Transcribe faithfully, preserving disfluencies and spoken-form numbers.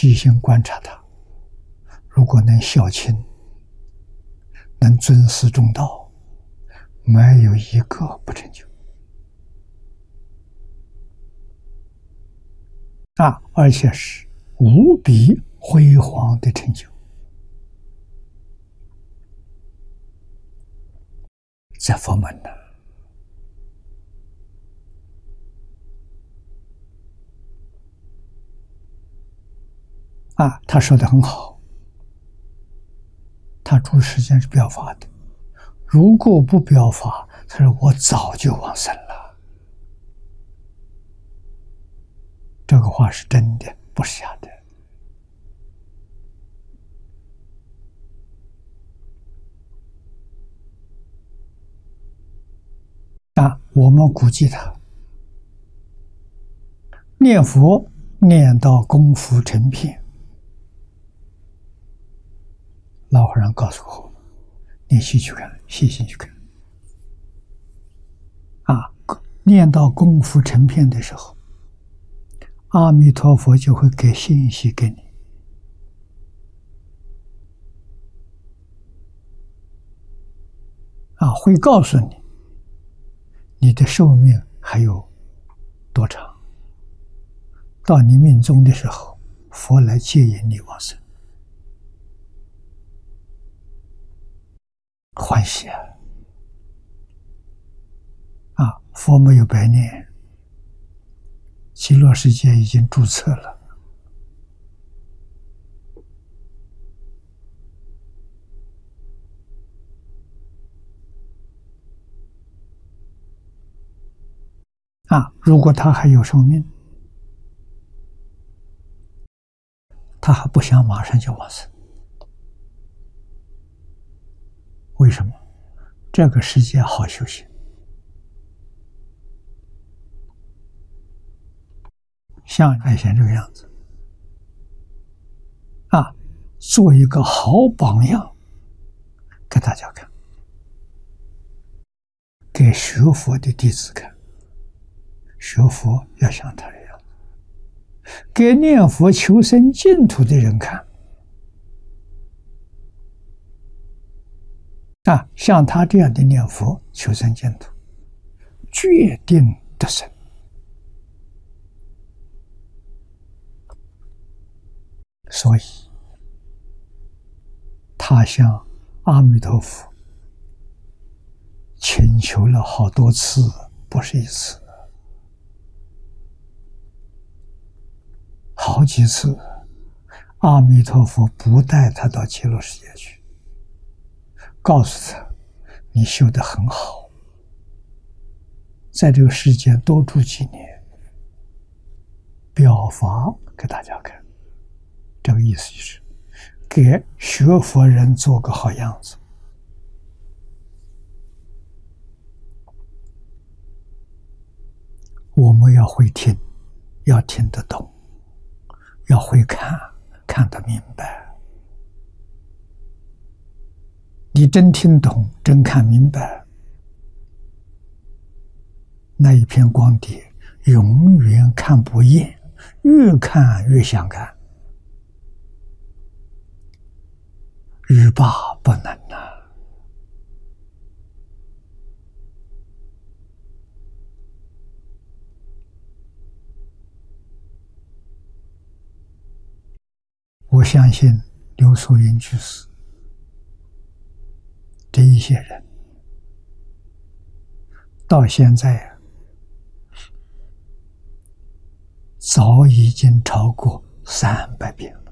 细心观察他，如果能孝亲，能尊师重道，没有一个不成就啊！而且是无比辉煌的成就。在佛门呢，啊，他说的很好，他住世间是表法的，如果不表法，他说我早就往生了。这个话是真的，不是假的。啊，我们估计他念佛念到功夫成片，老和尚告诉我，你细去看，细心去看。啊，念到功夫成片的时候，阿弥陀佛就会给信息给你。啊，会告诉你你的寿命还有多长，到你命终的时候，佛来接引你往生，欢喜啊！啊，佛没有白念，极乐世界已经注册了。啊，如果他还有寿命，他还不想马上就往生。为什么？这个世界好修行，像爱贤这个样子，啊，做一个好榜样给大家看，给学佛的弟子看。学佛要像他这样，给念佛求生净土的人看。啊，像他这样的念佛求生净土，决定得生。所以，他向阿弥陀佛请求了好多次，不是一次。好几次，阿弥陀佛不带他到极乐世界去，告诉他：“你修得很好，在这个世界多住几年，表法给大家看。”这个意思就是给学佛人做个好样子。我们要会听，要听得懂。要会看，看得明白。你真听懂，真看明白，那一片光碟永远看不厌，越看越想看，欲罢不能啊！我相信刘素云居士这一些人到现在早已经超过三百遍。